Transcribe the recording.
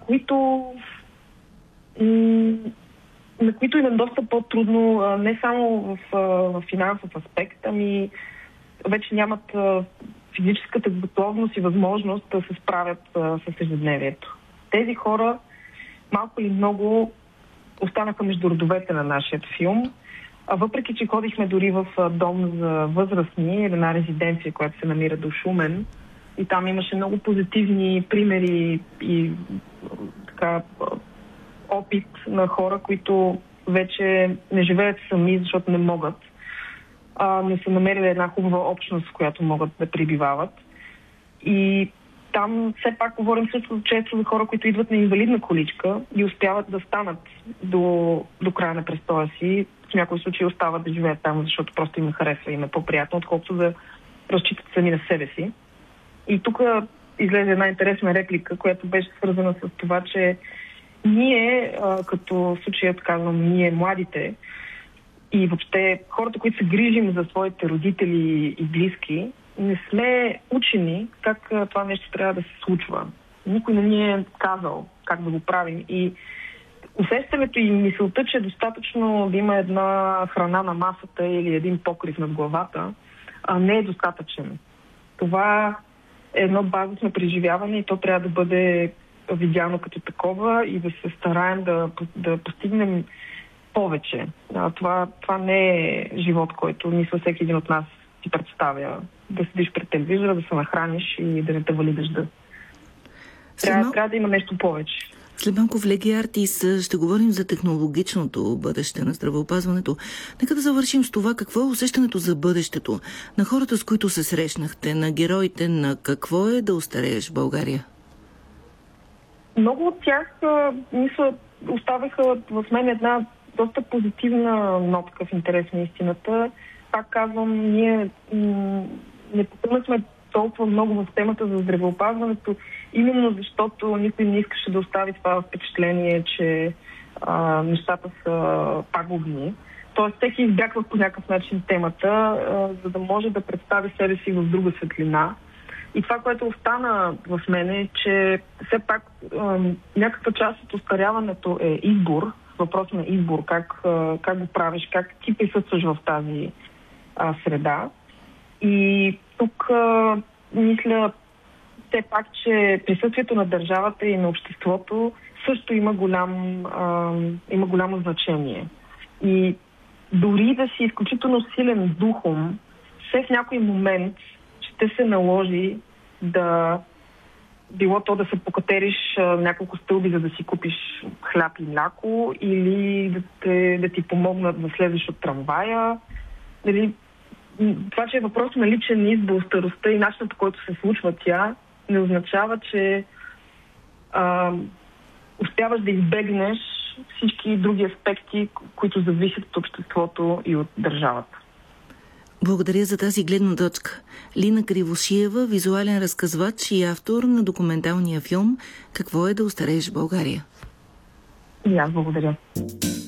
на които им е доста по-трудно, не само в финансов аспект, ами вече нямат физическата готовност и възможност да се справят с ежедневието. Тези хора малко или много останаха между родовете на нашия филм, въпреки че ходихме дори в дом за възрастни, една резиденция, която се намира до Шумен, и там имаше много позитивни примери и така опит на хора, които вече не живеят сами, защото не могат. Не са намерили една хубава общност, в която могат да пребивават. И там все пак говорим също често за хора, които идват на инвалидна количка и успяват да станат до края на престоя си. В някои случаи остават да живеят там, защото просто им харесва, им е по-приятно, отколкото да разчитат сами на себе си. И тук излезе една интересна реплика, която беше свързана с това, че ние, като в случая казвам, ние младите и въобще хората, които се грижим за своите родители и близки, не сме учени как това нещо трябва да се случва. Никой не ни е казал как да го правим. И усещането и мисълта, че е достатъчно да има една храна на масата или един покрив над главата, не е достатъчен. Това е едно базисно преживяване и то трябва да бъде видяно като такова и да се стараем да постигнем повече. Това не е живот, който мисля всеки един от нас си представя. Да седиш пред телевизора, да се нахраниш и да не те вали дъжда. Трябва да има нещо повече. След малко в Леги Артис ще говорим за технологичното бъдеще на здравеопазването. Нека да завършим с това какво е усещането за бъдещето на хората, с които се срещнахте, на героите, на какво е да остарееш в България. Много от тях, мисля, оставиха в мен една доста позитивна нотка в интерес на истината. Пак казвам, ние не потънахме толкова много в темата за здравеопазването, именно защото никой не искаше да остави това впечатление, че нещата са пагубни. Тоест, всеки избягва по някакъв начин темата, за да може да представи себе си в друга светлина. И това, което остана в мен е, че все пак някаква част от остаряването е избор, въпрос на избор, как го правиш, как ти присъстваш в тази среда. И тук мисля все пак, че присъствието на държавата и на обществото също има голямо значение. И дори да си изключително силен духом, все в някой момент ще се наложи да било то да се покатериш няколко стълби, за да си купиш хляб и мляко, или да ти помогнат да слезеш от трамвая. Това, че е въпрос на личен избор, старостта и начинът, по който се случва тя, не означава, че успяваш да избегнеш всички други аспекти, които зависят от обществото и от държавата. Благодаря за тази гледна точка. Лина Кривошиева, визуален разказвач и автор на документалния филм «Какво е да остарееш в България». И аз благодаря.